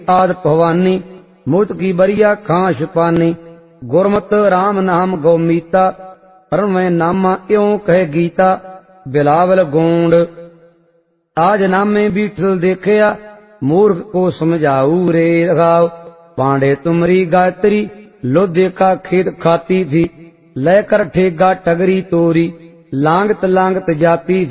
आद भवानी, मुक्त की बरिया खांश पानी। गुरमत राम नाम गौमीता, रनवै नामा इयों कह गीता। बिलावल गोंड आज नामे बीठल देखिया, मूर्ख को समझाऊ रे रघाव। पांडे तुमरी गायत्री, लोधे का खेत खाती थी। लेकर ठेगा टगरी तोरी, लांगत लांगत जाती